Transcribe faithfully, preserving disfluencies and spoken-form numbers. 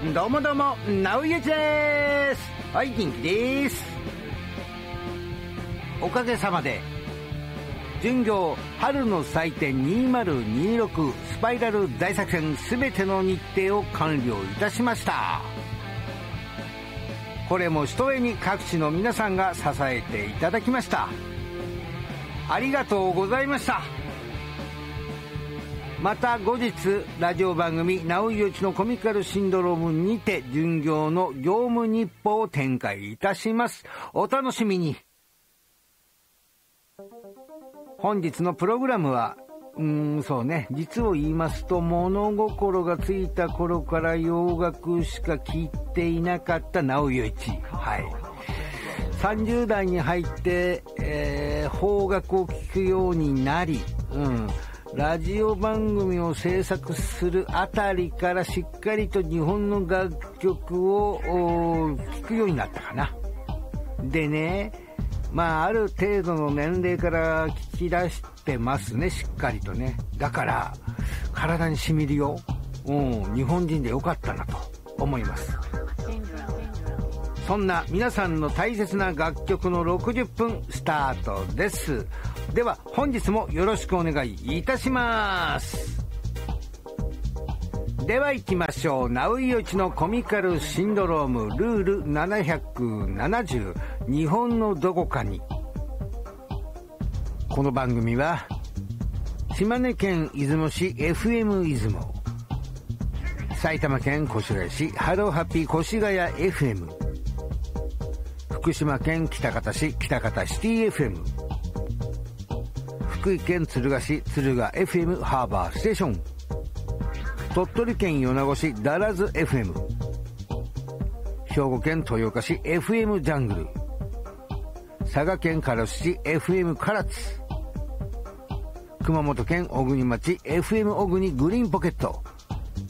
どうもどうも、なうゆうちです。はい、元気です。おかげさまで巡業春の祭典にせんにじゅうろくスパイラル大作戦すべての日程を完了いたしました。これもひとえに各地の皆さんが支えていただきました。ありがとうございました。また後日ラジオ番組なうゆうちのコミカルシンドロームにて巡業の業務日報を展開いたします。お楽しみに。本日のプログラムはうーんそうね実を言いますと、物心がついた頃から洋楽しか聴いていなかったなうゆういち、はい、さんじゅう代に入って、えー、邦楽を聴くようになり、うんラジオ番組を制作するあたりからしっかりと日本の楽曲を聴くようになったかな。でね、まあある程度の年齢から聞き出してますね、しっかりとね。だから体に染みるよ。うん、日本人でよかったなと思います。そんな皆さんの大切な楽曲のろくじゅっぷんスタートです。では本日もよろしくお願いいたします。では行きましょう。なうゆういちのコミカルシンドロームルールななひゃくななじゅう、日本のどこかに。この番組は島根県出雲市 エフエム 出雲、埼玉県越谷市ハローハッピー越谷 エフエム、福島県喜多方市喜多方シティ エフエム、福井県敦賀市敦賀 エフエム ハーバーステーション、鳥取県米子市ダラズ エフエム、兵庫県豊岡市 エフエム ジャングル、佐賀県唐津市 エフエム 唐津、熊本県小国町 エフエム 小国グリーンポケット、